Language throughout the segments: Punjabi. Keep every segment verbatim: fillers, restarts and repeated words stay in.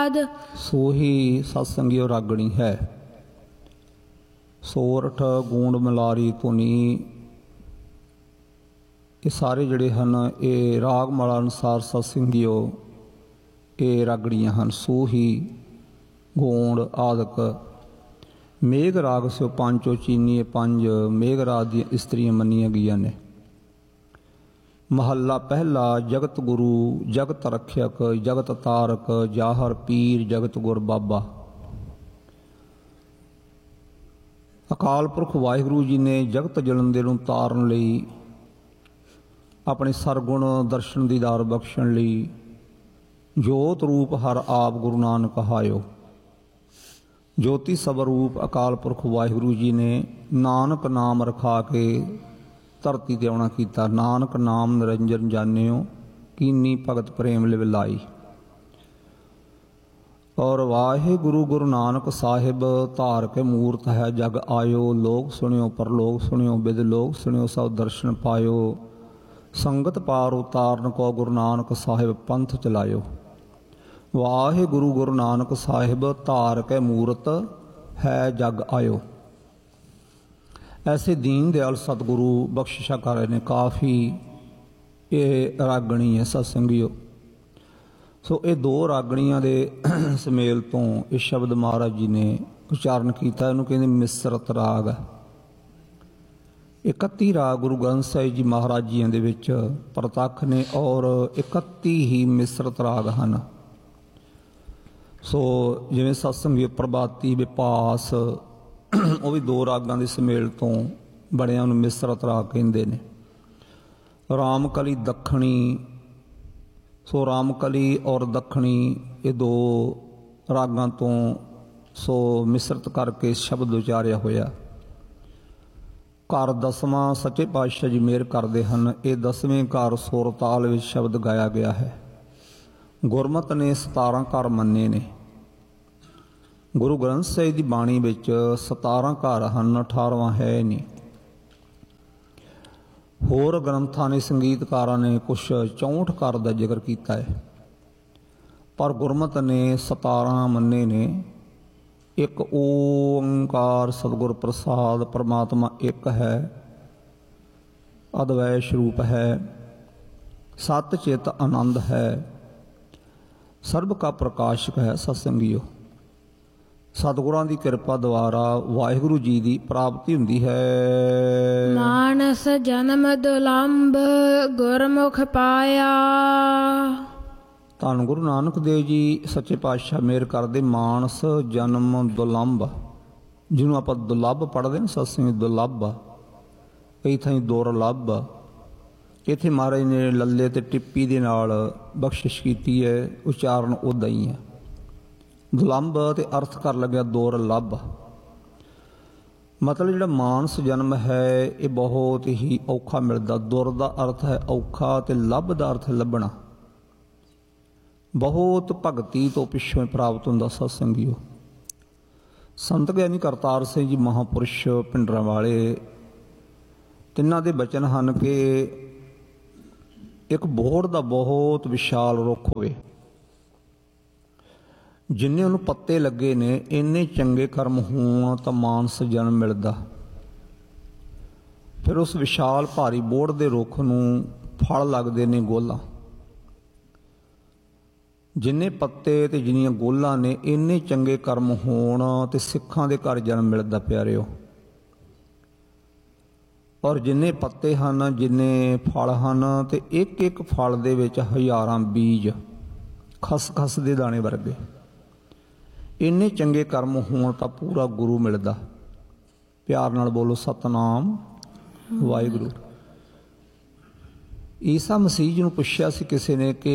प्रसाद। सोही सत्संगियो रागणी है। सोरठ गूंड मलारी धुनी ये सारे जिहड़े हन ये राग माला अनुसार सत्संगियो ये रागड़ियाँ हैं। सोही गूंड आदक मेघ राग स्यो पांचो चीनी पंज मेघ राग दी इस्त्रियां मनिया गई ने। महला पहला जगत गुरु जगत रक्षक जगत तारक जाहर पीर जगत गुर बाबा। अकाल पुरख वाहिगुरु जी ने जगत जलंदे नूं तारन लई अपने सरगुण दर्शन दीदार बख्शण लई जोत रूप हर आप गुरु नानक कहायो। ज्योति स्वरूप अकाल पुरख वाहिगुरु जी ने नानक नाम रखा के धरती ते आउणा कीता। नानक नाम निरंजन जानियो कीनी भगत प्रेम लिव लाई। और वाहे गुरु गुरु नानक साहिब धार के मूर्त है जग आयो। लोग सुनियो परलोक सुनियो बिद लोग सुनियो सब दर्शन पायो। संगत पार उतारन को गुरु नानक साहिब पंथ चलायो। वाहे गुरु गुरु नानक साहिब धार के मूर्त है जग आयो। ऐसे दीन दयाल सतगुरु बख्शिशा कर रहे ने काफ़ी ये रागणी है सत्संगियो। सो ये दो रागणियां दे समेल तो इस शब्द महाराज जी ने उच्चारण किया। इन्हूं कहंदे मिसरत राग। इकत्ती राग गुरु ग्रंथ साहिब जी महाराज जी दे विच प्रतख ने और इकत्ती ही मिसरत राग हैं। सो जिवें सत्संगियो प्रभाती विपास वो भी दो रागां दे समेल तो बड़िया नूं मिसरत राग कहंदे ने। रामकली दखणी सो रामकली और दखणी ये दो रागां तो सो मिसरत करके शब्द उचारिया होया। घर दसवां सच्चे पातशाह जी मेहर करते हैं। ये दसवें घर सुर ताल विच शब्द गाया गया है। गुरमत ने सतारह घर मन्ने ने। गुरु ग्रंथ साहिब की बाणी विच सतारह घर हैं अठारहवां है नहीं। होर ग्रंथां ने संगीतकारां ने कुछ चौंठ घर का जिक्र किया है पर गुरमत ने सतारह मन्ने ने। एक ओंकार सतगुर प्रसाद परमात्मा एक है अद्वैत स्वरूप है सत चित आनंद है सर्ब का प्रकाशक है। सत्संगियो सतगुरां दी किरपा द्वारा वाहिगुरु जी की प्राप्ति हुंदी है। मानस जन्म दुलंभ गुरमुख पाया। धन गुरु नानक देव जी सच्चे पातशाह मेहर करदे। मानस जन्म दुलंभ जिन्हों आप दुलभ पढ़ते हैं सत्संग दुलभ कई थाई दुर्लभ। इत्थे महाराज ने लल्ले ते टिप्पी दे नाल बख्शिश की है। उच्चारण उदा ही है। दुलंभ ते अर्थ कर लग्या दुर्लभ। मतलब जिहड़ा मानस जन्म है ये बहुत ही औखा मिलता। दुर दा अर्थ है औखा ते लभ दा अर्थ है लभना। बहुत भगती तो पिछों प्राप्त होंदा। सत्संगियो संत ज्ञानी करतार सिंह जी महापुरुष पिंडरां वाले तिन्हां दे बचन हैं कि एक बोहड़ दा बहुत विशाल रुख होवे जिन्ने उन्होंने पत्ते लगे ने इन्ने चंगे कर्म होण तां मानस जन्म मिलदा। फिर उस विशाल भारी बोहड़ दे रुख नूं फल लगदे ने गोला। जिन्ने पत्ते ते जिन्नियां गोलां ने इन्ने चंगे कर्म होण ते सिखां दे घर जन्म मिलदा प्यारिओ। और जिन्ने पत्ते हैं जिन्ने फल हैं ते एक एक फल दे विच हज़ारां बीज खस खस दे दाणे वर्गे। इन्ने चंगे कर्म होण तां पूरा गुरु मिलदा। प्यार नाल बोलो सतनाम वाहिगुरू। ईसा मसीह जी नूं पुछया सी किसी ने कि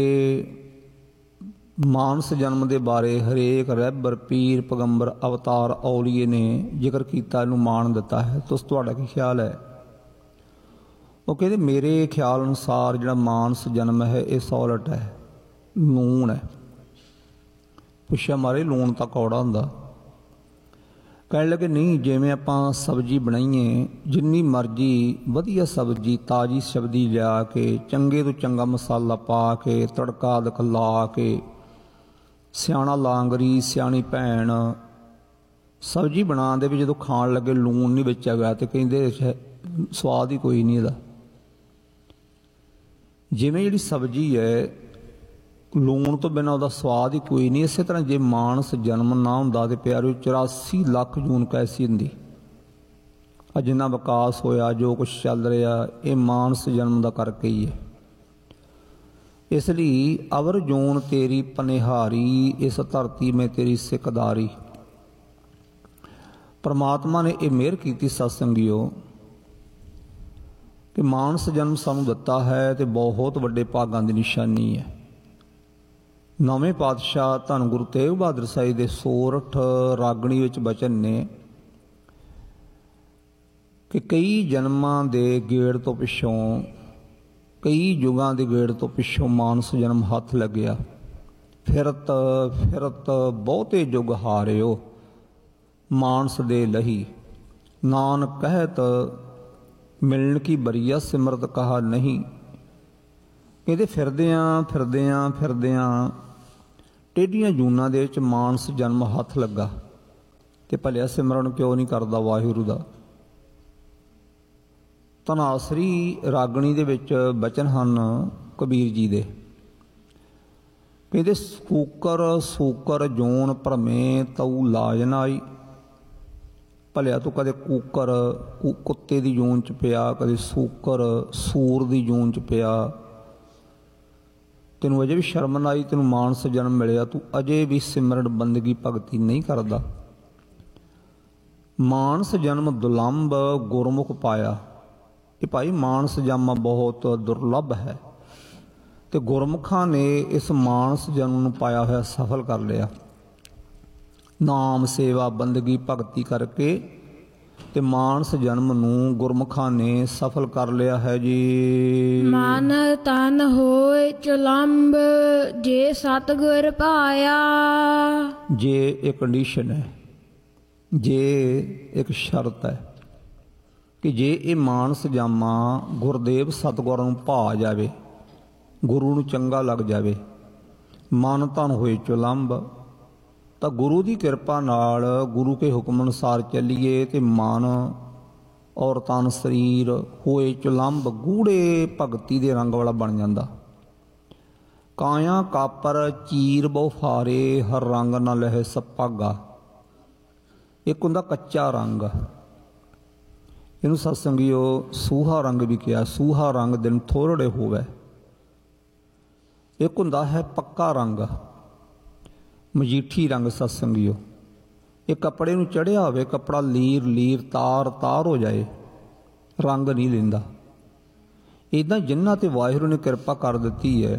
मानस जन्म के बारे हरेक रहबर पीर पैगंबर अवतार औलीए ने जिक्र किया इनू मान दिता है। तुस तुहाडा की ख्याल है? वो कहते मेरे ख्याल अनुसार जिहड़ा मानस जन्म है ये सौलट है लूण है। पुछया मारे लूण तो कौड़ा हुंदा? कहने लगे नहीं जिवें आपां सब्जी बनाईए जिन्नी मर्जी वधिया सब्जी ताज़ी सब्जी लिया के चंगे तो चंगा मसाला पा के तड़का दक ला के ਸਿਆਣਾ ਲਾਂਗਰੀ, ਸਿਆਣੀ ਭੈਣ ਸਬਜ਼ੀ ਬਣਾਉਣ ਦੇ ਵੀ ਜਦੋਂ ਖਾਣ ਲੱਗੇ ਲੂਣ ਨਹੀਂ ਵਿੱਚ ਹੈਗਾ ਤੇ ਕਹਿੰਦੇ ਸਵਾਦ ਹੀ ਕੋਈ ਨਹੀਂ ਇਹਦਾ। ਜਿਵੇਂ ਜਿਹੜੀ ਸਬਜ਼ੀ ਹੈ ਲੂਣ ਤੋਂ ਬਿਨਾਂ ਉਹਦਾ ਸਵਾਦ ਹੀ ਕੋਈ ਨਹੀਂ, ਇਸੇ ਤਰ੍ਹਾਂ ਜੇ ਮਾਨਸ ਜਨਮ ਨਾ ਹੁੰਦਾ ਤੇ ਪਿਆਰਿਓ ਚੁਰਾਸੀ ਲੱਖ ਜੂਨ ਕੈਸੀ ਹੁੰਦੀ। ਆ ਜਿੰਨਾ ਵਿਕਾਸ ਹੋਇਆ, ਜੋ ਕੁਛ ਚੱਲ ਰਿਹਾ, ਇਹ ਮਾਨਸ ਜਨਮ ਦਾ ਕਰਕੇ ਹੀ ਹੈ। ਇਸ ਲਈ ਅਵਰ ਜੂਨ ਤੇਰੀ ਪਨਿਹਾਰੀ, ਇਸ ਧਰਤੀ ਮੈਂ ਤੇਰੀ ਸਿੱਖਦਾਰੀ। ਪਰਮਾਤਮਾ ਨੇ ਇਹ ਮਿਹਰ ਕੀਤੀ ਸਤਸੰਗੀਓ ਕਿ ਮਾਨਸ ਜਨਮ ਸਾਨੂੰ ਦਿੱਤਾ ਹੈ ਤੇ ਬਹੁਤ ਵੱਡੇ ਭਾਗਾਂ ਦੀ ਨਿਸ਼ਾਨੀ ਹੈ। ਨੌਵੇਂ ਪਾਤਸ਼ਾਹ ਧੰਨ ਗੁਰੂ ਤੇਗ ਬਹਾਦਰ ਸਾਹਿਬ ਦੇ ਸੋਰਠ ਰਾਗਣੀ ਵਿੱਚ ਬਚਨ ਨੇ ਕਿ ਕਈ ਜਨਮਾਂ ਦੇ ਗੇੜ ਤੋਂ ਪਿੱਛੋਂ, ਕਈ ਯੁਗਾਂ ਦੇ ਗੇੜ ਤੋਂ ਪਿੱਛੋਂ ਮਾਨਸ ਜਨਮ ਹੱਥ ਲੱਗਿਆ। ਫਿਰਤ ਫਿਰਤ ਬਹੁਤੇ ਯੁਗ ਹਾਰਿਓ, ਮਾਨਸ ਦੇ ਲਹੀ। ਨਾਨਕ ਕਹਿਤ ਮਿਲਣ ਕੀ ਬਰੀਆ, ਸਿਮਰਤ ਕਹਾ ਨਹੀਂ। ਇਹਦੇ ਫਿਰਦਿਆਂ ਫਿਰਦਿਆਂ ਫਿਰਦਿਆਂ ਟੇਢੀਆਂ ਜੂਨਾਂ ਦੇ ਵਿੱਚ ਮਾਨਸ ਜਨਮ ਹੱਥ ਲੱਗਾ ਤੇ ਭਲਿਆ ਸਿਮਰਨ ਕਿਉਂ ਨਹੀਂ ਕਰਦਾ ਵਾਹਿਗੁਰੂ ਦਾ। ਧਨਾਸਰੀ ਰਾਗਣੀ ਦੇ ਵਿੱਚ ਬਚਨ ਹਨ ਕਬੀਰ ਜੀ ਦੇ, ਕਹਿੰਦੇ ਸੂਕਰ ਸੂਕਰ ਜੋਨ ਭਰਮੇ ਤਉ ਲਾਜ ਨਾਈ। ਭਲਿਆ ਤੂੰ ਕਦੇ ਕੂਕਰ ਕੁੱਤੇ ਦੀ ਜੂਨ ਚ ਪਿਆ, ਕਦੇ ਸੂਕਰ ਸੂਰ ਦੀ ਜੂਨ ਚ ਪਿਆ, ਤੈਨੂੰ ਅਜੇ ਵੀ ਸ਼ਰਮ ਨਾ ਆਈ, ਤੈਨੂੰ ਮਾਨਸ ਜਨਮ ਮਿਲਿਆ, ਤੂੰ ਅਜੇ ਵੀ ਸਿਮਰਨ ਬੰਦਗੀ ਭਗਤੀ ਨਹੀਂ ਕਰਦਾ। ਮਾਨਸ ਜਨਮ ਦੁਲੰਭ ਗੁਰਮੁਖ ਪਾਇਆ। ਇਹ ਭਾਈ ਮਾਨਸ ਜਨਮ ਬਹੁਤ ਦੁਰਲੱਭ ਹੈ ਤੇ ਗੁਰਮੁਖਾਂ ਨੇ ਇਸ ਮਾਨਸ ਜਨਮ ਨੂੰ ਪਾਇਆ ਹੋਇਆ ਸਫਲ ਕਰ ਲਿਆ। ਨਾਮ ਸੇਵਾ ਬੰਦਗੀ ਭਗਤੀ ਕਰਕੇ ਤੇ ਮਾਨਸ ਜਨਮ ਨੂੰ ਗੁਰਮੁਖਾਂ ਨੇ ਸਫਲ ਕਰ ਲਿਆ ਹੈ ਜੀ। ਮਨ ਤਨ ਹੋਏ ਚੁਲੰਬ ਜੇ ਸਤਿਗੁਰ ਪਾਇਆ। ਜੇ ਇੱਕ ਕੰਡੀਸ਼ਨ ਹੈ, ਜੇ ਇੱਕ ਸ਼ਰਤ ਹੈ ਕਿ ਜੇ ਇਹ ਮਾਨਸ ਜਾਮਾ ਗੁਰਦੇਵ ਸਤਿਗੁਰਾਂ ਨੂੰ ਭਾ ਜਾਵੇ, ਗੁਰੂ ਨੂੰ ਚੰਗਾ ਲੱਗ ਜਾਵੇ, ਮਨ ਤਨ ਹੋਏ ਚੁਲੰਬ, ਤਾਂ ਗੁਰੂ ਦੀ ਕਿਰਪਾ ਨਾਲ ਗੁਰੂ ਕੇ ਹੁਕਮ ਅਨੁਸਾਰ ਚੱਲੀਏ ਤੇ ਮਨ ਔਰ ਤਨ ਸਰੀਰ ਹੋਏ ਚੁਲੰਬ ਗੂੜੇ ਭਗਤੀ ਦੇ ਰੰਗ ਵਾਲਾ ਬਣ ਜਾਂਦਾ। ਕਾਇਆ ਕਾਪਰ ਚੀਰ ਬਹੁ ਫਾਰੇ, ਹਰ ਰੰਗ ਨਾ ਲਹਿ ਸਪਾਗਾ। ਇੱਕ ਹੁੰਦਾ ਕੱਚਾ ਰੰਗ, ਇਹਨੂੰ ਸਤਸੰਗੀਓ ਸੂਹਾ ਰੰਗ ਵੀ ਕਿਹਾ। ਸੂਹਾ ਰੰਗ ਦਿਨ ਥੋੜ੍ਹੇ ਹੋਵੇ। ਇੱਕ ਹੁੰਦਾ ਹੈ ਪੱਕਾ ਰੰਗ, ਮਜੀਠੀ ਰੰਗ ਸਤਸੰਗੀਓ। ਇਹ ਕੱਪੜੇ ਨੂੰ ਚੜ੍ਹਿਆ ਹੋਵੇ, ਕੱਪੜਾ ਲੀਰ ਲੀਰ ਤਾਰ ਤਾਰ ਹੋ ਜਾਏ, ਰੰਗ ਨਹੀਂ ਲੈਂਦਾ। ਇੱਦਾਂ ਜਿਨ੍ਹਾਂ ਤੇ ਵਾਹਿਗੁਰੂ ਨੇ ਕਿਰਪਾ ਕਰ ਦਿੱਤੀ ਹੈ,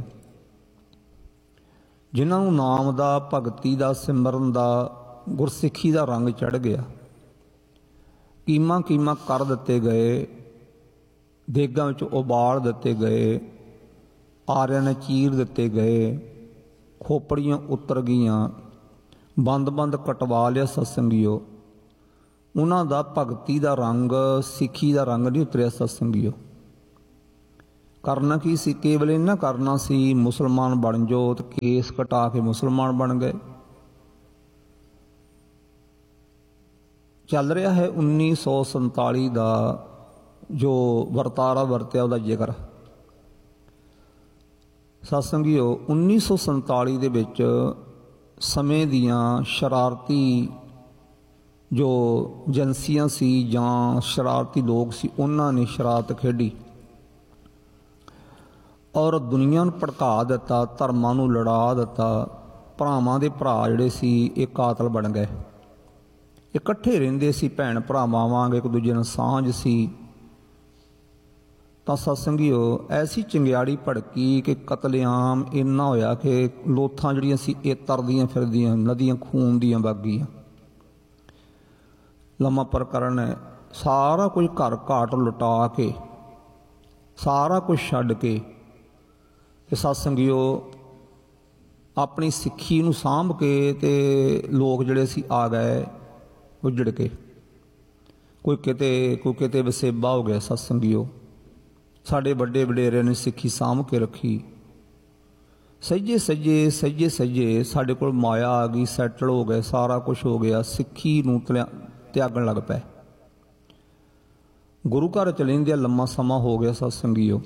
ਜਿਨ੍ਹਾਂ ਨੂੰ ਨਾਮ ਦਾ, ਭਗਤੀ ਦਾ, ਸਿਮਰਨ ਦਾ, ਗੁਰਸਿੱਖੀ ਦਾ ਰੰਗ ਚੜ੍ਹ ਗਿਆ, ਕੀਮਾ ਕੀਮਾ ਕਰ ਦਿੱਤੇ ਗਏ, ਦੇਗਾਂ ਵਿੱਚ ਉਬਾਲ ਦਿੱਤੇ ਗਏ, ਆਰਿਆਂ ਨੇ ਚੀਰ ਦਿੱਤੇ ਗਏ, ਖੋਪੜੀਆਂ ਉਤਰ ਗਈਆਂ, ਬੰਦ ਬੰਦ ਕਟਵਾ ਲਿਆ ਸਤਸੰਗੀਓ। ਉਹਨਾਂ ਦਾ ਭਗਤੀ ਦਾ ਰੰਗ, ਸਿੱਖੀ ਦਾ ਰੰਗ ਨਹੀਂ ਉਤਰਿਆ ਸਤਸੰਗੀਓ। ਕਰਨਾ ਕੀ ਸੀ? ਕੇਵਲ ਇਹਨਾਂ ਕਰਨਾ ਸੀ ਮੁਸਲਮਾਨ ਬਣ ਜਾਓ, ਤੇ ਕੇਸ ਕਟਾ ਕੇ ਮੁਸਲਮਾਨ ਬਣ ਗਏ। ਚੱਲ ਰਿਹਾ ਹੈ ਉੱਨੀ ਸੌ ਸੰਤਾਲੀ ਦਾ ਜੋ ਵਰਤਾਰਾ ਵਰਤਿਆ, ਉਹਦਾ ਜ਼ਿਕਰ ਸਤਸੰਗੀਓ। ਉੱਨੀ ਸੌ ਸੰਤਾਲੀ ਦੇ ਵਿੱਚ ਸਮੇਂ ਦੀਆਂ ਸ਼ਰਾਰਤੀ ਜੋ ਏਜੰਸੀਆਂ ਸੀ ਜਾਂ ਸ਼ਰਾਰਤੀ ਲੋਕ ਸੀ, ਉਹਨਾਂ ਨੇ ਸ਼ਰਾਰਤ ਖੇਡੀ ਔਰ ਦੁਨੀਆ ਨੂੰ ਭੜਕਾ ਦਿੱਤਾ, ਧਰਮਾਂ ਨੂੰ ਲੜਾ ਦਿੱਤਾ। ਭਰਾਵਾਂ ਦੇ ਭਰਾ ਜਿਹੜੇ ਸੀ ਇਹ ਕਾਤਲ ਬਣ ਗਏ। ਇਕੱਠੇ ਰਹਿੰਦੇ ਸੀ, ਭੈਣ ਭਰਾਵਾਂ ਵਾਂਗ ਇੱਕ ਦੂਜੇ ਨਾਲ ਸਾਂਝ ਸੀ। ਤਾਂ ਸਤਸੰਗੀਓ ਐਸੀ ਚੰਗਿਆੜੀ ਭੜਕੀ ਕਿ ਕਤਲੇਆਮ ਇੰਨਾ ਹੋਇਆ ਕਿ ਲੋਥਾਂ ਜਿਹੜੀਆਂ ਸੀ ਇਹ ਤਰਦੀਆਂ ਫਿਰਦੀਆਂ, ਨਦੀਆਂ ਖੂਨ ਦੀਆਂ ਵਗ ਗਈਆਂ। ਲੰਮਾ ਪ੍ਰਕਰਨ ਹੈ। ਸਾਰਾ ਕੁਝ ਘਰ ਘਾਟ ਲੁਟਾ ਕੇ, ਸਾਰਾ ਕੁਝ ਛੱਡ ਕੇ ਤੇ ਸਤਸੰਗੀਓ ਆਪਣੀ ਸਿੱਖੀ ਨੂੰ ਸਾਂਭ ਕੇ ਤੇ ਲੋਕ ਜਿਹੜੇ ਸੀ ਆ ਗਏ ਉੱਜੜ ਕੇ। ਕੋਈ ਕਿਤੇ ਕੋਈ ਕਿਤੇ ਵਸੇਬਾ ਹੋ ਗਿਆ ਸਤਸੰਗੀਓ। ਸਾਡੇ ਵੱਡੇ ਵਡੇਰਿਆਂ ਨੇ ਸਿੱਖੀ ਸਾਂਭ ਕੇ ਰੱਖੀ। ਸਹਿਜੇ ਸਹਿਜੇ ਸਹਿਜੇ ਸਹਿਜੇ ਸਾਡੇ ਕੋਲ ਮਾਇਆ ਆ ਗਈ, ਸੈਟਲ ਹੋ ਗਏ, ਸਾਰਾ ਕੁਝ ਹੋ ਗਿਆ, ਸਿੱਖੀ ਨੂੰ ਤਿਆਗਣ ਲੱਗ ਪਏ। ਗੁਰੂ ਘਰ ਚਲੇਂਦਿਆਂ ਲੰਮਾ ਸਮਾਂ ਹੋ ਗਿਆ। ਸਤਸੰਗੀਓ,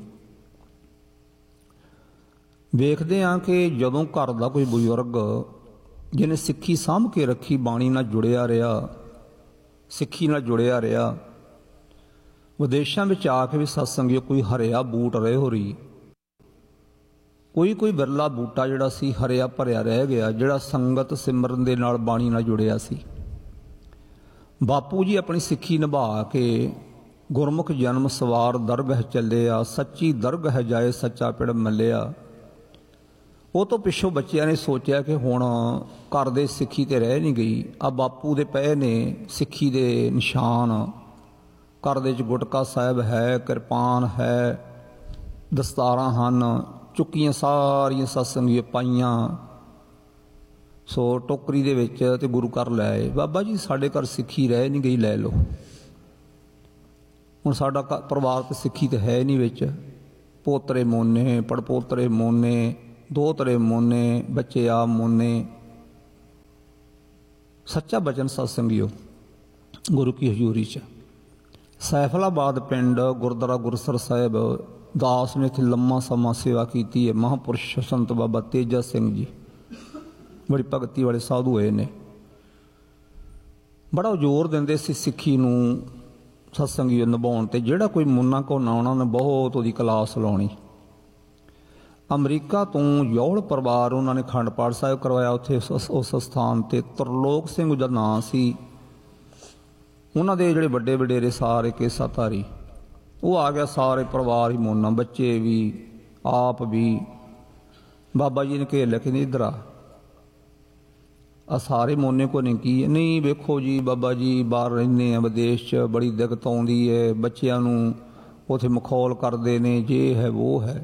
ਵੇਖਦੇ ਹਾਂ ਕਿ ਜਦੋਂ ਘਰ ਦਾ ਕੋਈ ਬਜ਼ੁਰਗ ਜਿਹਨੇ ਸਿੱਖੀ ਸਾਂਭ ਕੇ ਰੱਖੀ, ਬਾਣੀ ਨਾਲ ਜੁੜਿਆ ਰਿਹਾ, ਸਿੱਖੀ ਨਾਲ ਜੁੜਿਆ ਰਿਹਾ, ਵਿਦੇਸ਼ਾਂ ਵਿੱਚ ਆ ਕੇ ਵੀ ਸਤਸੰਗੀਓ ਕੋਈ ਹਰਿਆ ਬੂਟ ਰਹੇ ਹੋ ਰਹੀ, ਕੋਈ ਕੋਈ ਬਿਰਲਾ ਬੂਟਾ ਜਿਹੜਾ ਸੀ ਹਰਿਆ ਭਰਿਆ ਰਹਿ ਗਿਆ, ਜਿਹੜਾ ਸੰਗਤ ਸਿਮਰਨ ਦੇ ਨਾਲ ਬਾਣੀ ਨਾਲ ਜੁੜਿਆ ਸੀ। ਬਾਪੂ ਜੀ ਆਪਣੀ ਸਿੱਖੀ ਨਿਭਾ ਕੇ ਗੁਰਮੁਖ ਜਨਮ ਸਵਾਰ ਦਰਗਹ ਚੱਲਿਆ, ਸੱਚੀ ਦਰਗਹ ਜਾਏ ਸੱਚਾ ਪਿੜ ਮੱਲਿਆ। ਉਹ ਤੋਂ ਪਿੱਛੋਂ ਬੱਚਿਆਂ ਨੇ ਸੋਚਿਆ ਕਿ ਹੁਣ ਘਰ ਦੇ ਸਿੱਖੀ ਤੇ ਰਹਿ ਨਹੀਂ ਗਈ, ਆ ਬਾਪੂ ਦੇ ਪਏ ਨੇ ਸਿੱਖੀ ਦੇ ਨਿਸ਼ਾਨ, ਘਰ ਦੇ ਵਿੱਚ ਗੁਟਕਾ ਸਾਹਿਬ ਹੈ, ਕਿਰਪਾਨ ਹੈ, ਦਸਤਾਰਾਂ ਹਨ, ਚੁੱਕੀਆਂ ਸਾਰੀਆਂ ਸਤਸੰਗੀਆਂ ਪਾਈਆਂ, ਸੋ ਟੋਕਰੀ ਦੇ ਵਿੱਚ ਤੇ ਗੁਰੂ ਘਰ ਲੈ ਆਏ। ਬਾਬਾ ਜੀ ਸਾਡੇ ਘਰ ਸਿੱਖੀ ਰਹਿ ਨਹੀਂ ਗਈ, ਲੈ ਲਓ। ਹੁਣ ਸਾਡਾ ਪਰਿਵਾਰ ਤੇ ਸਿੱਖੀ ਤੇ ਹੈ ਨਹੀਂ ਵਿੱਚ, ਪੋਤਰੇ ਮੋਨੇ, ਪੜਪੋਤਰੇ ਮੋਨੇ, ਦੋਤਰੇ ਮੋਨੇ, ਬੱਚੇ ਆ ਮੋਨੇ। ਸੱਚਾ ਬਚਨ ਸਤਸੰਗੀਓ ਗੁਰੂ ਕੀ ਹਜ਼ੂਰੀ 'ਚ ਸੈਫਲਾਬਾਦ ਪਿੰਡ ਗੁਰਦੁਆਰਾ ਗੁਰਸਰ ਸਾਹਿਬ ਦਾਸ ਨੇ ਇੱਥੇ ਲੰਮਾ ਸਮਾਂ ਸੇਵਾ ਕੀਤੀ ਹੈ। ਮਹਾਂਪੁਰਸ਼ ਸੰਤ ਬਾਬਾ ਤੇਜਾ ਸਿੰਘ ਜੀ ਬੜੀ ਭਗਤੀ ਵਾਲੇ ਸਾਧੂ ਹੋਏ ਨੇ, ਬੜਾ ਜ਼ੋਰ ਦਿੰਦੇ ਸੀ ਸਿੱਖੀ ਨੂੰ ਸਤਸੰਗੀ ਨਿਭਾਉਣ ਤੇ। ਜਿਹੜਾ ਕੋਈ ਮੁੰਨਾ ਘੋਨਾ ਉਹਨਾਂ ਨੇ ਬਹੁਤ ਉਹਦੀ ਕਲਾਸ ਲਾਉਣੀ। ਅਮਰੀਕਾ ਤੋਂ ਯੌਲ ਪਰਿਵਾਰ ਉਹਨਾਂ ਨੇ ਅਖੰਡ ਪਾਠ ਸਾਹਿਬ ਕਰਵਾਇਆ ਉੱਥੇ ਉਸ ਸਥਾਨ ਤੇ। ਤਰਲੋਕ ਸਿੰਘ ਦਾ ਨਾਂ ਸੀ। ਉਹਨਾਂ ਦੇ ਜਿਹੜੇ ਵੱਡੇ ਵਡੇਰੇ ਸਾਰੇ ਕੇਸਾਧਾਰੀ, ਉਹ ਆ ਗਿਆ, ਸਾਰੇ ਪਰਿਵਾਰ ਹੀ ਮੋਨਾ, ਬੱਚੇ ਵੀ ਆਪ ਵੀ। ਬਾਬਾ ਜੀ ਨੇ ਘੇਰ ਲਿਆ, ਕਹਿੰਦੇ ਇੱਧਰ ਆ, ਆ ਸਾਰੇ ਮੋਨੇ ਕੋ ਨਹੀਂ ਕੀ ਨਹੀਂ, ਵੇਖੋ ਜੀ ਬਾਬਾ ਜੀ ਬਾਹਰ ਰਹਿੰਦੇ ਆ, ਵਿਦੇਸ਼ 'ਚ ਬੜੀ ਦਿੱਕਤ ਆਉਂਦੀ ਹੈ, ਬੱਚਿਆਂ ਨੂੰ ਉੱਥੇ ਮਖੌਲ ਕਰਦੇ ਨੇ, ਜੇ ਹੈ ਉਹ ਹੈ।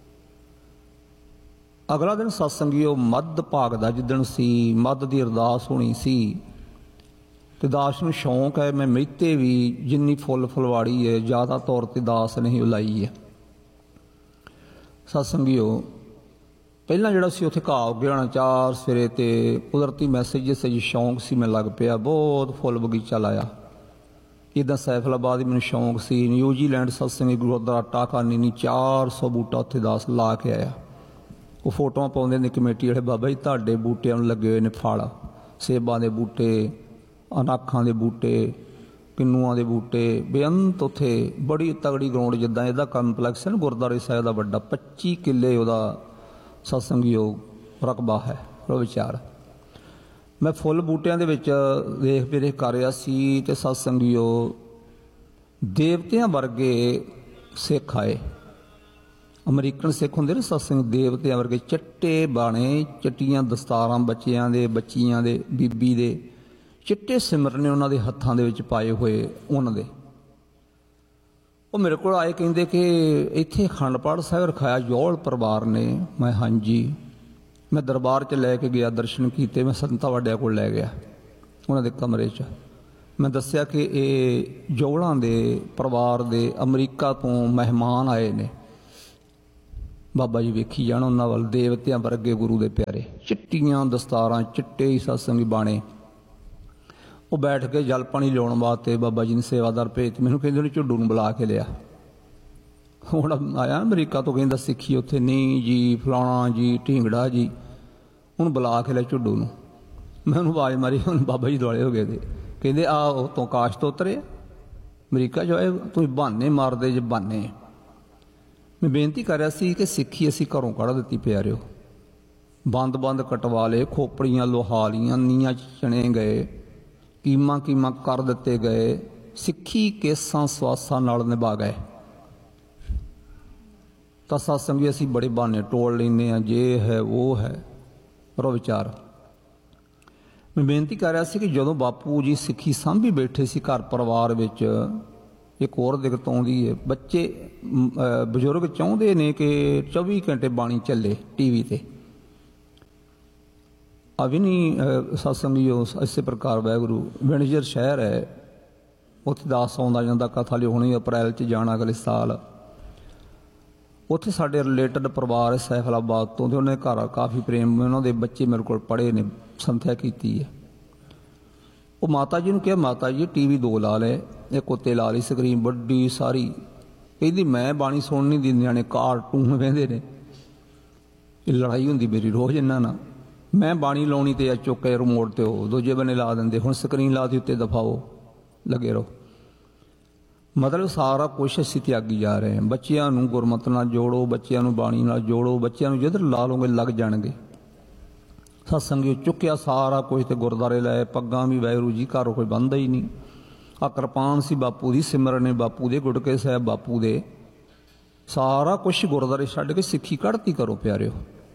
ਅਗਲਾ ਦਿਨ ਸਤਸੰਗੀ ਉਹ ਮੱਧ ਭਾਗ ਦਾ ਜਿੱਦਣ ਸੀ, ਮੱਧ ਦੀ ਅਰਦਾਸ ਹੋਣੀ ਸੀ ਤੇ ਦਾਸ ਨੂੰ ਸ਼ੌਂਕ ਹੈ, ਮੈਂ ਮਹਿਤੇ ਵੀ ਜਿੰਨੀ ਫੁੱਲ ਫੁਲਵਾੜੀ ਹੈ ਜ਼ਿਆਦਾ ਤੌਰ ਤੇ ਦਾਸ ਨਹੀਂ ਉਲਾਈ ਹੈ। ਸਤਸੰਗੀਓ ਪਹਿਲਾਂ ਜਿਹੜਾ ਸੀ ਉੱਥੇ ਘਾਹ ਉੱਗੇ ਹੋਣਾ ਚਾਰ ਸਵੇਰੇ ਤੇ ਕੁਦਰਤੀ ਮੈਸੇਜ ਸੀ, ਸ਼ੌਂਕ ਸੀ, ਮੈਂ ਲੱਗ ਪਿਆ ਬਹੁਤ ਫੁੱਲ ਬਗੀਚਾ ਲਾਇਆ। ਇੱਦਾਂ ਸੈਫਲਾਬਾਦ ਹੀ ਮੈਨੂੰ ਸ਼ੌਂਕ ਸੀ। ਨਿਊਜ਼ੀਲੈਂਡ ਸਤਸੰਗੀ ਗੁਰਦੁਆਰਾ ਟਾਕਾਨੀ ਨੀ ਚਾਰ ਸੌ ਬੂਟਾ ਉੱਥੇ ਦਾਸ ਲਾ ਕੇ ਆਇਆ। ਉਹ ਫੋਟੋਆਂ ਪਾਉਂਦੇ ਨੇ ਕਮੇਟੀ ਵਾਲੇ, ਬਾਬਾ ਜੀ ਤੁਹਾਡੇ ਬੂਟਿਆਂ ਨੂੰ ਲੱਗੇ ਹੋਏ ਨੇ ਫਲ, ਸੇਬਾਂ ਦੇ ਬੂਟੇ, ਅਨਾਖਾਂ ਦੇ ਬੂਟੇ, ਕਿੰਨੂਆਂ ਦੇ ਬੂਟੇ, ਬੇਅੰਤ। ਉੱਥੇ ਬੜੀ ਤਗੜੀ ਗਰਾਊਂਡ, ਜਿੱਦਾਂ ਇਹਦਾ ਕੰਪਲੈਕਸ ਹੈ ਨਾ ਗੁਰਦੁਆਰੇ ਸਾਹਿਬ ਦਾ ਵੱਡਾ, ਪੱਚੀ ਕਿੱਲੇ ਉਹਦਾ ਸਤਸੰਗਯੋਗ ਰਕਬਾ ਹੈ। ਉਹ ਵਿਚਾਰ ਮੈਂ ਫੁੱਲ ਬੂਟਿਆਂ ਦੇ ਵਿੱਚ ਦੇਖ ਵੇਖ ਕਰ ਰਿਹਾ ਸੀ ਤੇ ਸਤਸੰਗਯੋਗ ਦੇਵਤਿਆਂ ਵਰਗੇ ਸਿੱਖ ਆਏ। ਅਮਰੀਕਨ ਸਿੱਖ ਹੁੰਦੇ ਨੇ ਸਤਸੰਗ, ਦੇਵਤਿਆਂ ਵਰਗੇ ਚਿੱਟੇ ਬਾਣੇ, ਚਿੱਟੀਆਂ ਦਸਤਾਰਾਂ, ਬੱਚਿਆਂ ਦੇ, ਬੱਚੀਆਂ ਦੇ, ਬੀਬੀ ਦੇ ਚਿੱਟੇ ਸਿਮਰਨੇ ਉਹਨਾਂ ਦੇ ਹੱਥਾਂ ਦੇ ਵਿੱਚ ਪਾਏ ਹੋਏ ਉਹਨਾਂ ਦੇ। ਉਹ ਮੇਰੇ ਕੋਲ ਆਏ, ਕਹਿੰਦੇ ਕਿ ਇੱਥੇ ਅਖੰਡ ਪਾਠ ਸਾਹਿਬ ਰਖਾਇਆ ਯੌਲ ਪਰਿਵਾਰ ਨੇ। ਮੈਂ ਹਾਂਜੀ। ਮੈਂ ਦਰਬਾਰ 'ਚ ਲੈ ਕੇ ਗਿਆ, ਦਰਸ਼ਨ ਕੀਤੇ। ਮੈਂ ਸੰਤਾਂ ਵੱਡਿਆਂ ਕੋਲ ਲੈ ਗਿਆ ਉਹਨਾਂ ਦੇ ਕਮਰੇ 'ਚ। ਮੈਂ ਦੱਸਿਆ ਕਿ ਇਹ ਯੌਲਾਂ ਦੇ ਪਰਿਵਾਰ ਦੇ ਅਮਰੀਕਾ ਤੋਂ ਮਹਿਮਾਨ ਆਏ ਨੇ। ਬਾਬਾ ਜੀ ਵੇਖੀ ਜਾਣ ਉਹਨਾਂ ਵੱਲ, ਦੇਵਤਿਆਂ ਵਰਗੇ ਗੁਰੂ ਦੇ ਪਿਆਰੇ, ਚਿੱਟੀਆਂ ਦਸਤਾਰਾਂ, ਚਿੱਟੇ ਹੀ ਸਤਸੰਗੀ ਬਾਣੇ। ਉਹ ਬੈਠ ਕੇ ਜਲ ਪਾਣੀ ਲਿਆਉਣ ਵਾਸਤੇ ਬਾਬਾ ਜੀ ਨੇ ਸੇਵਾਦਾਰ ਭੇਜ, ਮੈਨੂੰ ਕਹਿੰਦੇ ਉਹਨੇ ਝੁੱਡੂ ਨੂੰ ਬੁਲਾ ਕੇ ਲਿਆ। ਹੁਣ ਆਇਆ ਅਮਰੀਕਾ ਤੋਂ, ਕਹਿੰਦਾ ਸਿੱਖੀ ਉੱਥੇ ਨਹੀਂ ਜੀ, ਫਲਾਣਾ ਜੀ, ਢੀਂਗੜਾ ਜੀ। ਹੁਣ ਬੁਲਾ ਕੇ ਲਿਆ ਝੁੱਡੂ ਨੂੰ। ਮੈਂ ਉਹਨੂੰ ਆਵਾਜ਼ ਮਾਰੀ, ਹੁਣ ਬਾਬਾ ਜੀ ਦੁਆਲੇ ਹੋ ਗਏ ਤੇ ਕਹਿੰਦੇ ਆ ਉਹ ਤੋਂ ਕਾਸ਼ ਤੋਂ ਉਤਰੇ ਅਮਰੀਕਾ ਜੋ ਹੈ, ਤੁਸੀਂ ਬਹਾਨੇ ਮਾਰਦੇ ਜੇ ਬਹਾਨੇ। ਮੈਂ ਬੇਨਤੀ ਕਰ ਰਿਹਾ ਸੀ ਕਿ ਸਿੱਖੀ ਅਸੀਂ ਘਰੋਂ ਕੱਢ ਦਿੱਤੀ ਪਿਆਰਿਓ, ਬੰਦ ਬੰਦ ਕਟਵਾ ਲਏ, ਖੋਪੜੀਆਂ ਲੋਹਾ ਲੀਆਂ, ਨੀਆਂ 'ਚ ਚਣੇ ਗਏ, ਕੀਮਾ ਕੀਮਾ ਕਰ ਦਿੱਤੇ ਗਏ, ਸਿੱਖੀ ਕੇਸਾਂ ਸਵਾਸਾਂ ਨਾਲ ਨਿਭਾ ਗਏ। ਤਾਂ ਸਤਸੰਗੀ ਅਸੀਂ ਬੜੇ ਬਹਾਨੇ ਟੋਲ ਲੈਂਦੇ ਹਾਂ, ਜੇ ਹੈ ਉਹ ਹੈ। ਰੋ ਵਿਚਾਰ ਮੈਂ ਬੇਨਤੀ ਕਰ ਰਿਹਾ ਸੀ ਕਿ ਜਦੋਂ ਬਾਪੂ ਜੀ ਸਿੱਖੀ ਸਾਂਭੀ ਬੈਠੇ ਸੀ ਘਰ ਪਰਿਵਾਰ ਵਿੱਚ, ਇੱਕ ਹੋਰ ਦਿੱਕਤ ਆਉਂਦੀ ਹੈ, ਬੱਚੇ ਬਜ਼ੁਰਗ ਚਾਹੁੰਦੇ ਨੇ ਕਿ ਚੌਵੀ ਘੰਟੇ ਬਾਣੀ ਚੱਲੇ ਟੀ ਵੀ 'ਤੇ। ਆ ਵੀ ਨਹੀਂ ਸਤਸੰਗੀ ਇਸੇ ਪ੍ਰਕਾਰ ਵਾਹਿਗੁਰੂ ਵਿੰਡਜ਼ਰ ਸ਼ਹਿਰ ਹੈ, ਉੱਥੇ ਦਾਸ ਆਉਂਦਾ ਜਾਂਦਾ, ਕਥਾ ਲਿਖਣੀ ਅਪ੍ਰੈਲ 'ਚ ਜਾਣਾ ਅਗਲੇ ਸਾਲ। ਉੱਥੇ ਸਾਡੇ ਰਿਲੇਟਡ ਪਰਿਵਾਰ ਹੈ ਸੈਫਲਾਬਾਦ ਤੋਂ, ਤੇ ਉਹਨਾਂ ਦੇ ਘਰ ਕਾਫੀ ਪ੍ਰੇਮ, ਉਹਨਾਂ ਦੇ ਬੱਚੇ ਮੇਰੇ ਕੋਲ ਪੜ੍ਹੇ ਨੇ, ਸੰਥਿਆ ਕੀਤੀ ਹੈ। ਉਹ ਮਾਤਾ ਜੀ ਨੂੰ ਕਿਹਾ, ਮਾਤਾ ਜੀ ਟੀ ਵੀ ਦੋ ਲਾ ਲਏ, ਇੱਕ ਉੱਤੇ ਲਾ ਲਈ ਸਕਰੀਨ ਵੱਡੀ ਸਾਰੀ। ਕਹਿੰਦੀ ਮੈਂ ਬਾਣੀ ਸੁਣ ਨਹੀਂ ਦਿੰਦੀ, ਨਿਆਣੇ ਕਾਰਟੂਨ ਵੇਂਦੇ ਨੇ। ਇਹ ਲੜਾਈ ਹੁੰਦੀ ਮੇਰੀ ਰੋਜ਼ ਇਹਨਾਂ ਨਾਲ। ਮੈਂ ਬਾਣੀ ਲਾਉਣੀ ਤੇ ਆ ਚੁੱਕ ਕੇ ਰਿਮੋਟ ਤੇ ਉਹ ਦੂਜੇ ਬੰਨੇ ਲਾ ਦਿੰਦੇ, ਹੁਣ ਸਕਰੀਨ ਲਾ ਦੀ ਉੱਤੇ ਦਫਾਓ, ਲੱਗੇ ਰਹੋ। ਮਤਲਬ ਸਾਰਾ ਕੁਛ ਅਸੀਂ ਤਿਆਗੀ ਜਾ ਰਹੇ ਹਾਂ। ਬੱਚਿਆਂ ਨੂੰ ਗੁਰਮਤਿ ਨਾਲ ਜੋੜੋ, ਬੱਚਿਆਂ ਨੂੰ ਬਾਣੀ ਨਾਲ ਜੋੜੋ, ਬੱਚਿਆਂ ਨੂੰ ਜਿੱਧਰ ਲਾ ਲਓਗੇ ਲੱਗ ਜਾਣਗੇ। ਸਤਸੰਗੀ ਚੁੱਕਿਆ ਸਾਰਾ ਕੁਝ ਤੇ ਗੁਰਦੁਆਰੇ ਲਾਏ, ਪੱਗਾਂ ਵੀ ਵਾਹਿਗੁਰੂ ਜੀ ਘਰੋਂ ਕੋਈ ਬੰਨ੍ਹਦਾ ਹੀ ਨਹੀਂ। ਆ ਕਿਰਪਾਨ ਸੀ ਬਾਪੂ ਦੀ, ਸਿਮਰਨ ਨੇ ਬਾਪੂ ਦੇ, ਗੁਟਕੇ ਸਾਹਿਬ ਬਾਪੂ ਦੇ, ਸਾਰਾ ਕੁਛ ਗੁਰਦੁਆਰੇ ਛੱਡ ਕੇ ਸਿੱਖੀ ਕੱਢਤੀ ਕਰੋ ਪਿਆਰਿਓ।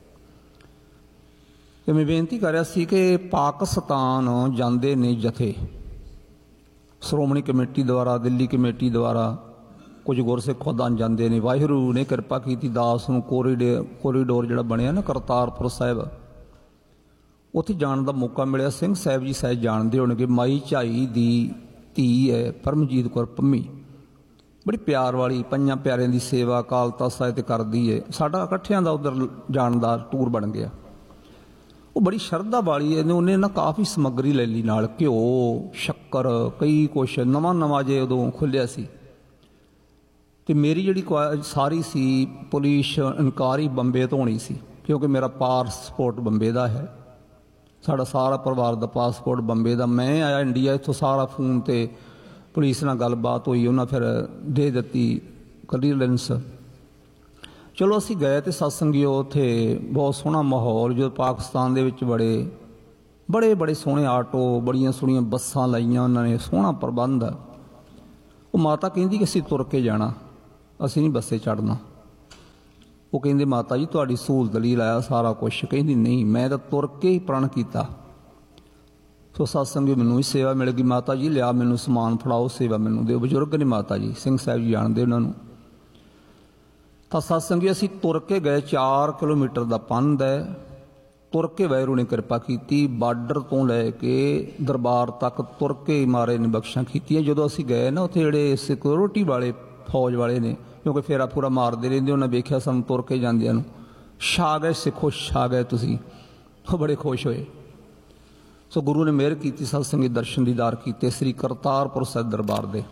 ਤੇ ਮੈਂ ਬੇਨਤੀ ਕਰ ਰਿਹਾ ਸੀ ਕਿ ਪਾਕਿਸਤਾਨ ਜਾਂਦੇ ਨੇ ਜਥੇ, ਸ਼੍ਰੋਮਣੀ ਕਮੇਟੀ ਦੁਆਰਾ, ਦਿੱਲੀ ਕਮੇਟੀ ਦੁਆਰਾ, ਕੁਝ ਗੁਰਸਿੱਖ ਖੁਦਾਂ ਜਾਂਦੇ ਨੇ। ਵਾਹਿਗੁਰੂ ਨੇ ਕਿਰਪਾ ਕੀਤੀ, ਦਾਸ ਨੂੰ ਕੋਰੀਡੋਰ ਕੋਰੀਡੋਰ ਜਿਹੜਾ ਬਣਿਆ ਨਾ ਕਰਤਾਰਪੁਰ ਸਾਹਿਬ, ਉੱਥੇ ਜਾਣ ਦਾ ਮੌਕਾ ਮਿਲਿਆ। ਸਿੰਘ ਸਾਹਿਬ ਜੀ ਸਾਹਿਬ ਜਾਣਦੇ ਹੋਣਗੇ, ਮਾਈ ਝਾਈ ਦੀ ਧੀ ਹੈ ਪਰਮਜੀਤ ਕੌਰ ਪੰਮੀ, ਬੜੀ ਪਿਆਰ ਵਾਲੀ, ਪੰਜਾਂ ਪਿਆਰਿਆਂ ਦੀ ਸੇਵਾ ਅਕਾਲ ਤਖ਼ਤ ਸਾਹਿਬ ਤੇ ਕਰਦੀ ਹੈ। ਸਾਡਾ ਇਕੱਠਿਆਂ ਦਾ ਉੱਧਰ ਜਾਣ ਦਾ ਟੂਰ ਬਣ ਗਿਆ। ਉਹ ਬੜੀ ਸ਼ਰਧਾ ਵਾਲੀ ਹੈ, ਉਹਨੇ ਨਾ ਕਾਫੀ ਸਮੱਗਰੀ ਲੈ ਲਈ ਨਾਲ, ਘਿਓ, ਸ਼ੱਕਰ, ਕਈ ਕੁਛ ਨਵਾਂ ਨਵਾਂ ਜੇ ਉਦੋਂ ਖੁੱਲ੍ਹਿਆ ਸੀ। ਅਤੇ ਮੇਰੀ ਜਿਹੜੀ ਸਾਰੀ ਸੀ ਪੁਲਿਸ ਇਨਕੁਆਰੀ ਬੰਬੇ ਤੋਂ ਹੋਣੀ ਸੀ, ਕਿਉਂਕਿ ਮੇਰਾ ਪਾਸਪੋਰਟ ਬੰਬੇ ਦਾ ਹੈ, ਸਾਡਾ ਸਾਰਾ ਪਰਿਵਾਰ ਦਾ ਪਾਸਪੋਰਟ ਬੰਬੇ ਦਾ। ਮੈਂ ਆਇਆ ਇੰਡੀਆ, ਇੱਥੋਂ ਸਾਰਾ ਫੋਨ 'ਤੇ ਪੁਲਿਸ ਨਾਲ ਗੱਲਬਾਤ ਹੋਈ, ਉਹਨਾਂ ਫਿਰ ਦੇ ਦਿੱਤੀ ਕਲੀਅਰੈਂਸ। ਚਲੋ ਅਸੀਂ ਗਏ ਅਤੇ ਸਤਸੰਗੀਓ ਉੱਥੇ ਬਹੁਤ ਸੋਹਣਾ ਮਾਹੌਲ। ਜਦੋਂ ਪਾਕਿਸਤਾਨ ਦੇ ਵਿੱਚ ਬੜੇ ਬੜੇ ਬੜੇ ਸੋਹਣੇ ਆਟੋ, ਬੜੀਆਂ ਸੋਹਣੀਆਂ ਬੱਸਾਂ ਲਾਈਆਂ ਉਹਨਾਂ ਨੇ, ਸੋਹਣਾ ਪ੍ਰਬੰਧ। ਉਹ ਮਾਤਾ ਕਹਿੰਦੀ ਕਿ ਅਸੀਂ ਤੁਰ ਕੇ ਜਾਣਾ, ਅਸੀਂ ਨਹੀਂ ਬੱਸੇ ਚੜ੍ਹਨਾ। ਉਹ ਕਹਿੰਦੇ ਮਾਤਾ ਜੀ ਤੁਹਾਡੀ ਸਹੂਲਤ ਲਈ ਲਾਇਆ ਸਾਰਾ ਕੁਛ। ਕਹਿੰਦੀ ਨਹੀਂ, ਮੈਂ ਤਾਂ ਤੁਰ ਕੇ ਹੀ ਪ੍ਰਣ ਕੀਤਾ। ਸੋ ਸਤਸੰਗੀ ਮੈਨੂੰ ਵੀ ਸੇਵਾ ਮਿਲ ਗਈ। ਮਾਤਾ ਜੀ ਲਿਆ ਮੈਨੂੰ ਸਮਾਨ ਫੜਾਓ, ਸੇਵਾ ਮੈਨੂੰ ਦਿਓ। ਬਜ਼ੁਰਗ ਨੇ ਮਾਤਾ ਜੀ, ਸਿੰਘ ਸਾਹਿਬ ਜੀ ਜਾਣਦੇ ਉਹਨਾਂ ਨੂੰ। ਤਾਂ ਸਤਸੰਗੀ ਅਸੀਂ ਤੁਰ ਕੇ ਗਏ, ਚਾਰ ਕਿਲੋਮੀਟਰ ਦਾ ਪੰਧ ਹੈ। ਤੁਰ ਕੇ ਵਾਹਿਗੁਰੂ ਨੇ ਕਿਰਪਾ ਕੀਤੀ, ਬਾਰਡਰ ਤੋਂ ਲੈ ਕੇ ਦਰਬਾਰ ਤੱਕ ਤੁਰ ਕੇ ਮਾਰੇ ਨੇ ਬਖਸ਼ਾਂ ਕੀਤੀਆਂ। ਜਦੋਂ ਅਸੀਂ ਗਏ ਨਾ, ਉੱਥੇ ਜਿਹੜੇ ਸਿਕਿਉਰਿਟੀ ਵਾਲੇ ਫੌਜ ਵਾਲੇ ਨੇ, ਕਿਉਂਕਿ ਫੇਰਾ ਪੂਰਾ ਮਾਰਦੇ ਰਹਿੰਦੇ, ਉਹਨਾਂ ਵੇਖਿਆ ਸਾਨੂੰ ਤੁਰ ਕੇ ਜਾਂਦਿਆਂ ਨੂੰ, ਛਾ ਗਏ ਸਿੱਖੋ, ਛਾ ਗਏ ਤੁਸੀਂ। ਉਹ ਬੜੇ ਖੁਸ਼ ਹੋਏ। ਸੋ ਗੁਰੂ ਨੇ ਮਿਹਰ ਕੀਤੀ, ਸਤਸੰਗੀ ਦਰਸ਼ਨ ਦੀਦਾਰ ਕੀਤੇ ਸ੍ਰੀ ਕਰਤਾਰਪੁਰ ਸਾਹਿਬ ਦਰਬਾਰ ਦੇ।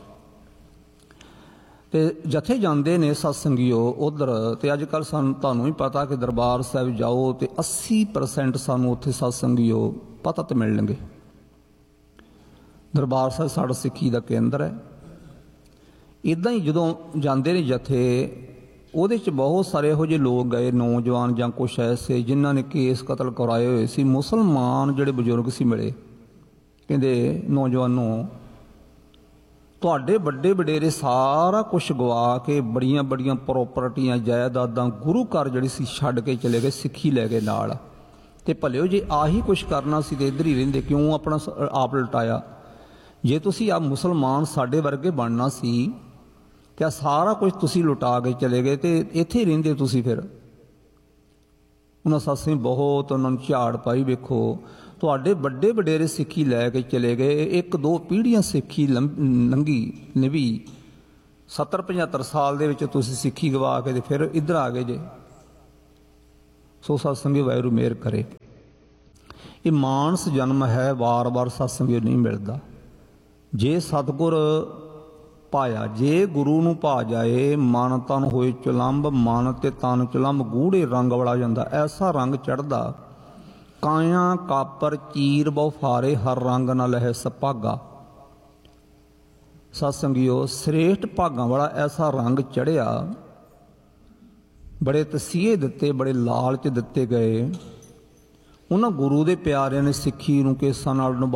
ਤੇ ਜਥੇ ਜਾਂਦੇ ਨੇ ਸਤਸੰਗੀਓ ਉੱਧਰ। ਤੇ ਅੱਜ ਕੱਲ੍ਹ ਸਾਨੂੰ ਤੁਹਾਨੂੰ ਵੀ ਪਤਾ ਕਿ ਦਰਬਾਰ ਸਾਹਿਬ ਜਾਓ ਤੇ ਅੱਸੀ ਪਰਸੈਂਟ ਸਾਨੂੰ ਉੱਥੇ ਸਤਸੰਗੀਓ ਪਤਾ ਤੇ ਮਿਲਣਗੇ। ਦਰਬਾਰ ਸਾਹਿਬ ਸਾਡਾ ਸਿੱਖੀ ਦਾ ਕੇਂਦਰ ਹੈ। ਇੱਦਾਂ ਹੀ ਜਦੋਂ ਜਾਂਦੇ ਨੇ ਜਥੇ, ਉਹਦੇ 'ਚ ਬਹੁਤ ਸਾਰੇ ਇਹੋ ਜਿਹੇ ਲੋਕ ਗਏ, ਨੌਜਵਾਨ ਜਾਂ ਕੁਛ ਐਸੇ ਜਿਨ੍ਹਾਂ ਨੇ ਕੇਸ ਕਤਲ ਕਰਾਏ ਹੋਏ ਸੀ। ਮੁਸਲਮਾਨ ਜਿਹੜੇ ਬਜ਼ੁਰਗ ਸੀ ਮਿਲੇ, ਕਹਿੰਦੇ ਨੌਜਵਾਨੋ ਤੁਹਾਡੇ ਵੱਡੇ ਵਡੇਰੇ ਸਾਰਾ ਕੁਛ ਗਵਾ ਕੇ, ਬੜੀਆਂ ਬੜੀਆਂ ਪ੍ਰੋਪਰਟੀਆਂ, ਜਾਇਦਾਦਾਂ, ਗੁਰੂ ਘਰ ਜਿਹੜੀ ਸੀ ਛੱਡ ਕੇ ਚਲੇ ਗਏ, ਸਿੱਖੀ ਲੈ ਗਏ ਨਾਲ। ਤੇ ਭਲਿਓ ਜੇ ਆਹੀ ਕੁਛ ਕਰਨਾ ਸੀ ਤੇ ਇੱਧਰ ਹੀ ਰਹਿੰਦੇ, ਕਿਉਂ ਆਪਣਾ ਆਪ ਲਟਾਇਆ? ਜੇ ਤੁਸੀਂ ਆ ਮੁਸਲਮਾਨ ਸਾਡੇ ਵਰਗੇ ਬਣਨਾ ਸੀ ਕਿ ਸਾਰਾ ਕੁਝ ਤੁਸੀਂ ਲੁਟਾ ਕੇ ਚਲੇ ਗਏ ਤੇ ਇੱਥੇ ਹੀ ਰਹਿੰਦੇ ਤੁਸੀਂ ਫਿਰ। ਉਹਨਾਂ ਸੱਸੇ ਬਹੁਤ ਉਹਨਾਂ ਨੂੰ ਝਾੜ ਪਾਈ। ਵੇਖੋ ਤੁਹਾਡੇ ਵੱਡੇ ਵਡੇਰੇ ਸਿੱਖੀ ਲੈ ਕੇ ਚਲੇ ਗਏ, ਇੱਕ ਦੋ ਪੀੜ੍ਹੀਆਂ ਸਿੱਖੀ ਲੰਘੀ ਨਿਭੀ, ਸੱਤਰ ਪਝੱਤਰ ਸਾਲ ਦੇ ਵਿੱਚ ਤੁਸੀਂ ਸਿੱਖੀ ਗਵਾ ਕੇ ਤੇ ਫਿਰ ਇੱਧਰ ਆ ਗਏ ਜੇ। ਸੋ ਸਤਸੰਗੀ ਵਾਹਿਗੁਰੂ ਮਿਹਰ ਕਰੇ। ਇਹ ਮਾਨਸ ਜਨਮ ਹੈ, ਵਾਰ ਵਾਰ ਸਤਸੰਗੀ ਨਹੀਂ ਮਿਲਦਾ। ਜੇ ਸਤਿਗੁਰ ਪਾਇਆ, ਜੇ ਗੁਰੂ ਨੂੰ ਭਾ ਜਾਏ, ਮਨ ਤਨ ਹੋਏ ਚੁਲੰਬ, ਮਨ ਤੇ ਤਨ ਚੁਲੰਬ ਗੂੜੇ ਰੰਗ ਵਾਲਾ ਜਾਂਦਾ, ਐਸਾ ਰੰਗ ਚੜ੍ਹਦਾ। ਕਾਇਆ ਕਾਪਰ ਚੀਰ ਬਹੁ ਫਾਰੇ, ਹਰ ਰੰਗ ਨਾ ਲਹੇ ਸਭਾਗਾ। ਸਤਸੰਗੀਓ ਸ੍ਰੇਸ਼ਟ ਭਾਗਾਂ ਵਾਲਾ ਐਸਾ ਰੰਗ ਚੜ੍ਹਿਆ, ਬੜੇ ਤਸੀਹੇ ਦਿੱਤੇ, ਬੜੇ ਲਾਲਚ ਦਿੱਤੇ ਗਏ। ਉਹਨਾਂ ਗੁਰੂ ਦੇ ਪਿਆਰਿਆਂ ਨੇ ਸਿੱਖੀ ਨੂੰ ਕੇਸਾਂ ਨਾਲ